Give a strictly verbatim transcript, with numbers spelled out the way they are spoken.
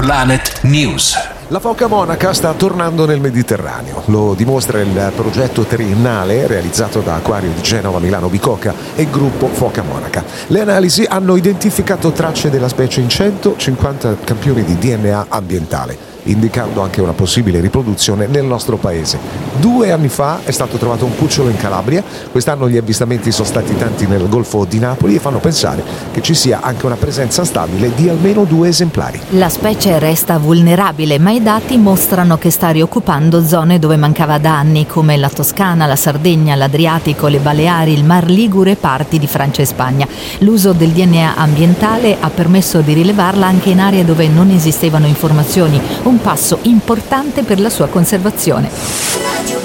Planet News. La foca monaca sta tornando nel Mediterraneo, lo dimostra il progetto triennale realizzato da Acquario di Genova, Milano Bicocca e gruppo Foca Monaca. Le analisi hanno identificato tracce della specie in centocinquanta campioni di D N A ambientale, indicando anche una possibile riproduzione nel nostro paese. Due anni fa è stato trovato un cucciolo in Calabria, quest'anno gli avvistamenti sono stati tanti nel Golfo di Napoli e fanno pensare che ci sia anche una presenza stabile di almeno due esemplari. La specie resta vulnerabile, ma i dati mostrano che sta rioccupando zone dove mancava da anni, come la Toscana, la Sardegna, l'Adriatico, le Baleari, il Mar Ligure e parti di Francia e Spagna. L'uso del D N A ambientale ha permesso di rilevarla anche in aree dove non esistevano informazioni, un passo importante per la sua conservazione.